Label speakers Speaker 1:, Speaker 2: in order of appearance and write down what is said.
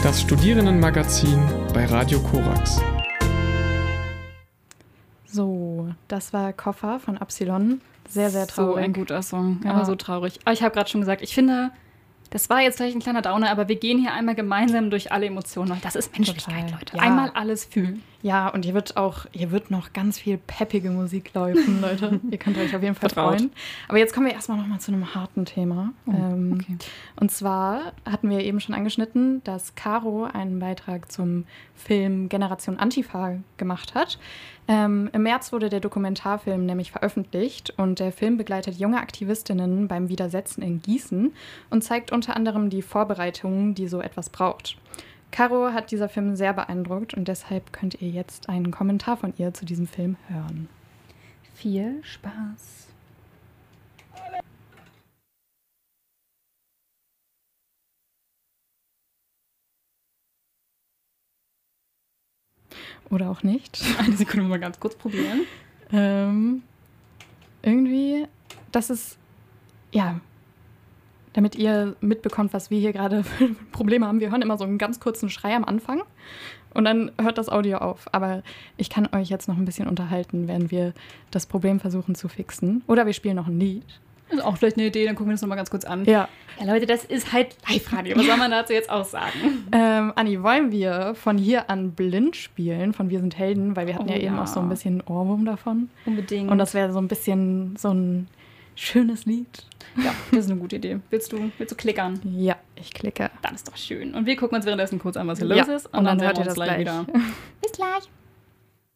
Speaker 1: Das Studierendenmagazin bei Radio Korax.
Speaker 2: So, das war Koffer von Absilon. Sehr, sehr traurig.
Speaker 3: So ein guter Song,
Speaker 2: Ja.
Speaker 3: aber so traurig. Aber ich habe gerade schon gesagt, ich finde, das war jetzt vielleicht ein kleiner Downer, aber wir gehen hier einmal gemeinsam durch alle Emotionen. Und das ist Menschlichkeit,
Speaker 2: Total.
Speaker 3: Leute.
Speaker 2: Ja.
Speaker 3: Einmal alles fühlen.
Speaker 2: Ja, und hier wird noch ganz viel peppige Musik laufen, Leute. Ihr könnt euch auf jeden Fall
Speaker 3: Vertraut.
Speaker 2: freuen. Aber jetzt kommen wir erstmal nochmal zu einem harten Thema.
Speaker 3: Okay.
Speaker 2: Und zwar hatten wir eben schon angeschnitten, dass Caro einen Beitrag zum Film Generation Antifa gemacht hat. Im März wurde der Dokumentarfilm nämlich veröffentlicht und der Film begleitet junge Aktivistinnen beim Widersetzen in Gießen und zeigt unter anderem die Vorbereitungen, die so etwas braucht. Caro hat dieser Film sehr beeindruckt und deshalb könnt ihr jetzt einen Kommentar von ihr zu diesem Film hören.
Speaker 3: Viel Spaß.
Speaker 2: Oder auch nicht.
Speaker 3: Eine Sekunde mal ganz kurz probieren.
Speaker 2: Irgendwie, das ist, ja, damit ihr mitbekommt, was wir hier gerade für Probleme haben. Wir hören immer so einen ganz kurzen Schrei am Anfang und dann hört das Audio auf. Aber ich kann euch jetzt noch ein bisschen unterhalten, während wir das Problem versuchen zu fixen. Oder wir spielen noch ein Lied.
Speaker 3: Das ist auch vielleicht eine Idee, dann gucken wir das nochmal ganz kurz an.
Speaker 2: Ja.
Speaker 3: Ja, Leute, das ist halt Live-Radio. Was soll man dazu jetzt auch sagen?
Speaker 2: Anni, wollen wir von hier an blind spielen, von Wir sind Helden? Weil wir hatten
Speaker 3: Oh,
Speaker 2: ja eben
Speaker 3: ja.
Speaker 2: auch so ein bisschen Ohrwurm davon.
Speaker 3: Unbedingt.
Speaker 2: Und das wäre so ein bisschen so ein schönes Lied.
Speaker 3: ja, das ist eine gute Idee. Willst du klickern?
Speaker 2: Ja, ich klicke.
Speaker 3: Dann ist doch schön. Und wir gucken uns währenddessen kurz an, was hier
Speaker 2: Ja,
Speaker 3: los ist.
Speaker 2: und dann
Speaker 3: sehen
Speaker 2: hört
Speaker 3: wir
Speaker 2: ihr
Speaker 3: uns
Speaker 2: das gleich.
Speaker 3: wieder. Bis gleich.